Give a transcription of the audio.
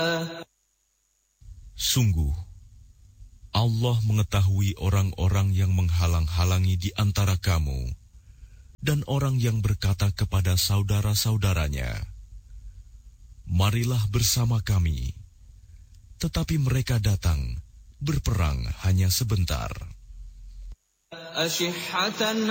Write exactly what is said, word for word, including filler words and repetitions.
Sungguh, Allah mengetahui orang-orang yang menghalang-halangi di antara kamu dan orang yang berkata kepada saudara-saudaranya, "Marilah bersama kami," tetapi mereka datang berperang hanya sebentar.